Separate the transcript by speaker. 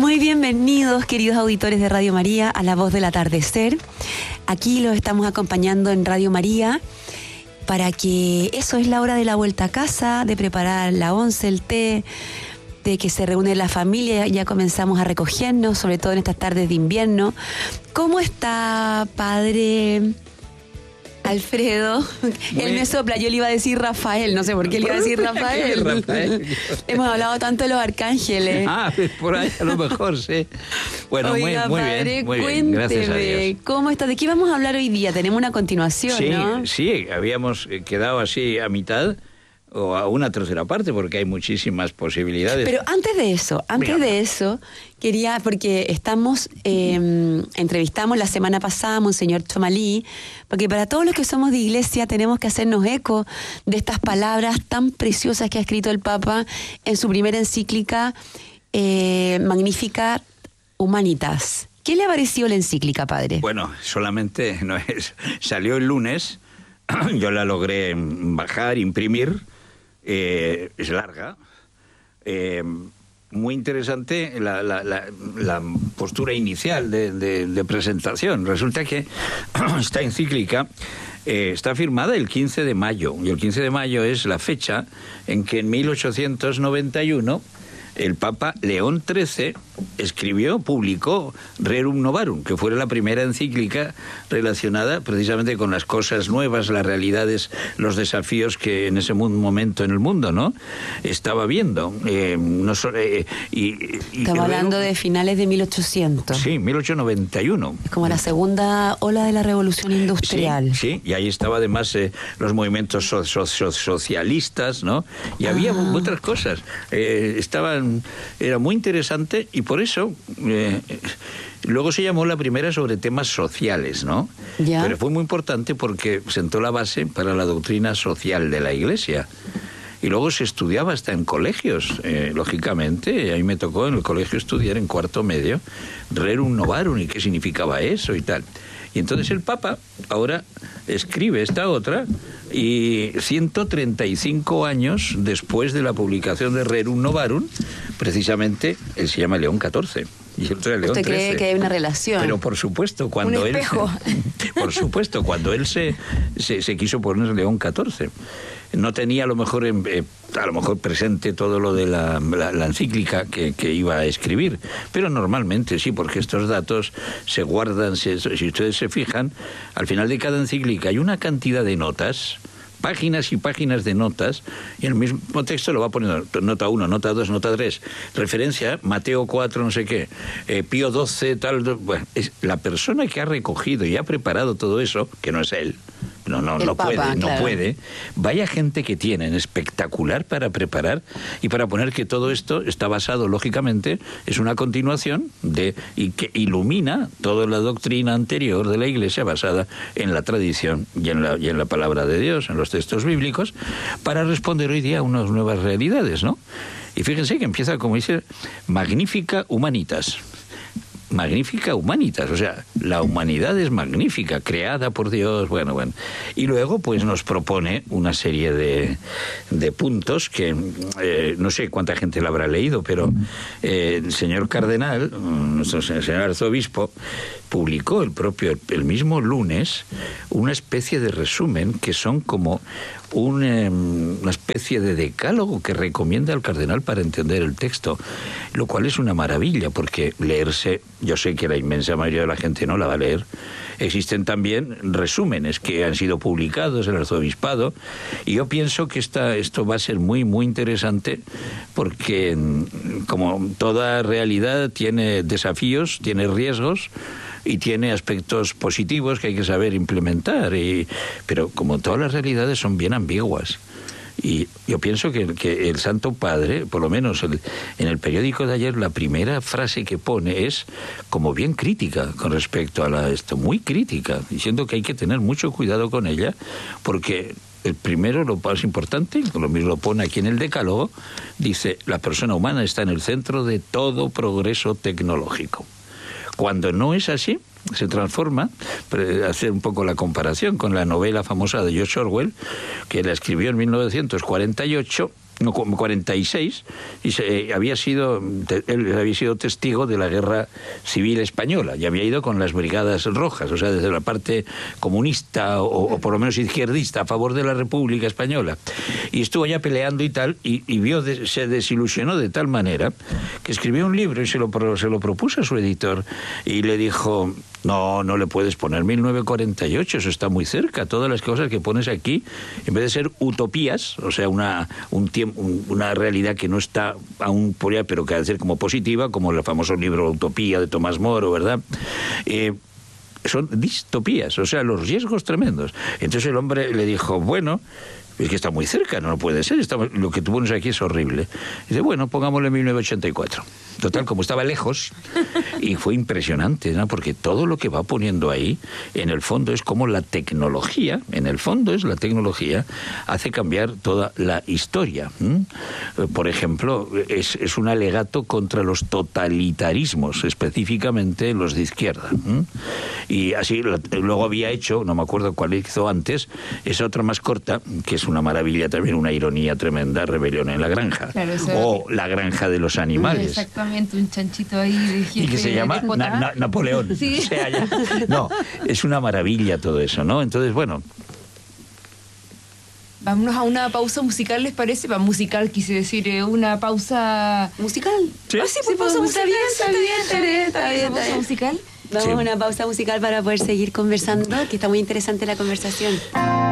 Speaker 1: Muy bienvenidos, queridos auditores de Radio María, a La Voz del Atardecer. Aquí los estamos acompañando en Radio María para que eso es la hora de la vuelta a casa, de preparar la once, el té, de que se reúne la familia. Ya comenzamos a recogernos, sobre todo en estas tardes de invierno. ¿Cómo está, padre Alfredo? Él me sopla, yo le iba a decir Rafael, no sé por qué le iba a decir Rafael. Hemos hablado tanto de los arcángeles.
Speaker 2: Por ahí a lo mejor, sí. Bueno,
Speaker 1: oiga,
Speaker 2: muy
Speaker 1: padre,
Speaker 2: bien, muy
Speaker 1: cuénteme,
Speaker 2: bien, gracias a Dios.
Speaker 1: ¿Cómo está? ¿De qué vamos a hablar hoy día? Tenemos una continuación,
Speaker 2: Sí,
Speaker 1: ¿no?
Speaker 2: sí, habíamos quedado así a mitad o a una tercera parte porque hay muchísimas posibilidades.
Speaker 1: Pero antes de eso, quería, porque entrevistamos la semana pasada a Monseñor Chomalí, porque para todos los que somos de iglesia tenemos que hacernos eco de estas palabras tan preciosas que ha escrito el Papa en su primera encíclica, Magnificat Humanitas. ¿Qué le ha parecido la encíclica, padre?
Speaker 2: Bueno, solamente salió el lunes, yo la logré bajar, imprimir. Es larga, muy interesante la postura inicial de presentación. Resulta que esta encíclica está firmada el 15 de mayo, y el 15 de mayo es la fecha en que en 1891 el Papa León XIII publicó Rerum Novarum, que fue la primera encíclica relacionada precisamente con las cosas nuevas, las realidades, los desafíos que en ese momento en el mundo, ¿no?, estaba viendo.
Speaker 1: Estamos hablando de finales de 1800.
Speaker 2: Sí, 1891.
Speaker 1: Es como la segunda ola de la Revolución Industrial.
Speaker 2: Sí, y ahí estaba además los movimientos socialistas, ¿no? Y había otras cosas. Era muy interesante y por eso luego se llamó la primera sobre temas sociales, ¿no?
Speaker 1: ¿Ya?
Speaker 2: Pero fue muy importante porque sentó la base para la doctrina social de la Iglesia. Y luego se estudiaba hasta en colegios, lógicamente. Ahí me tocó en el colegio estudiar en cuarto medio Rerum Novarum y qué significaba eso y tal. Y entonces el Papa ahora escribe esta otra y 135 años después de la publicación de Rerum Novarum, precisamente él se llama León XIV. Y el otro es León
Speaker 1: ¿Usted cree
Speaker 2: XIII.
Speaker 1: que hay una relación?
Speaker 2: Pero por supuesto, cuando él se quiso poner León XIV, no tenía a lo mejor presente todo lo de la encíclica que iba a escribir, pero normalmente sí, porque estos datos se guardan, si ustedes se fijan, al final de cada encíclica hay una cantidad de notas, páginas y páginas de notas, y el mismo texto lo va poniendo nota 1, nota 2, nota 3, referencia Mateo 4, no sé qué, Pío XII, tal. Bueno, es la persona que ha recogido y ha preparado todo eso, que no es él. No puede. Vaya gente que tienen espectacular para preparar y para poner que todo esto está basado, lógicamente, es una continuación y que ilumina toda la doctrina anterior de la Iglesia basada en la tradición y en la palabra de Dios, en los textos bíblicos, para responder hoy día a unas nuevas realidades, ¿no? Y fíjense que empieza, como dice, Magnificat Humanitas. Magnífica Humanitas, o sea, la humanidad es magnífica, creada por Dios, bueno. Y luego, pues nos propone una serie de puntos que no sé cuánta gente la habrá leído, pero el señor cardenal, nuestro señor arzobispo, publicó el mismo lunes una especie de resumen que son como una especie de decálogo que recomienda al cardenal para entender el texto, lo cual es una maravilla, porque leerse, yo sé que la inmensa mayoría de la gente no la va a leer. Existen también resúmenes que han sido publicados en el arzobispado, y yo pienso que esto va a ser muy, muy interesante, porque como toda realidad tiene desafíos, tiene riesgos, y tiene aspectos positivos que hay que saber implementar, pero como todas las realidades son bien ambiguas. Y yo pienso que el Santo Padre, por lo menos en el periódico de ayer, la primera frase que pone es como bien crítica con respecto a esto, muy crítica, diciendo que hay que tener mucho cuidado con ella, porque el primero, lo más importante, lo mismo lo pone aquí en el decálogo, dice: la persona humana está en el centro de todo progreso tecnológico. Cuando no es así, se transforma, hacer un poco la comparación con la novela famosa de George Orwell, que la escribió en 1948, no, como 46, y él había sido testigo de la Guerra Civil Española y había ido con las Brigadas Rojas, o sea, desde la parte comunista o por lo menos izquierdista a favor de la República Española, y estuvo allá peleando y tal, y se desilusionó de tal manera que escribió un libro y se lo propuso a su editor y le dijo: no le puedes poner 1948, eso está muy cerca. Todas las cosas que pones aquí, en vez de ser utopías, o sea, una realidad que no está aún por allá, pero que ha de ser como positiva, como el famoso libro Utopía de Tomás Moro, ¿verdad? Son distopías, o sea, los riesgos tremendos. Entonces el hombre le dijo: bueno, es que está muy cerca, no puede ser, lo que tú pones aquí es horrible. Dice: bueno, pongámosle 1984. Total, como estaba lejos, y fue impresionante, ¿no? Porque todo lo que va poniendo ahí, en el fondo es como la tecnología, hace cambiar toda la historia. Por ejemplo, es un alegato contra los totalitarismos, específicamente los de izquierda. Y así, luego había hecho, no me acuerdo cuál hizo antes, esa otra más corta, que es una maravilla también, una ironía tremenda, Rebelión en la Granja, claro, o La Granja de los Animales.
Speaker 3: Exactamente, un chanchito ahí de jefe.
Speaker 2: Y que se llama Napoleón.
Speaker 3: Sí.
Speaker 2: O sea, no, es una maravilla todo eso, ¿no? Entonces, bueno.
Speaker 3: Vámonos a una pausa musical, ¿les parece? Musical, quise decir, una pausa...
Speaker 1: ¿Musical?
Speaker 2: Sí.
Speaker 3: Ah, sí, pues pausa musical. Está bien. ¿Pausa musical?
Speaker 1: Vamos a una pausa musical para poder seguir conversando, que está muy interesante la conversación.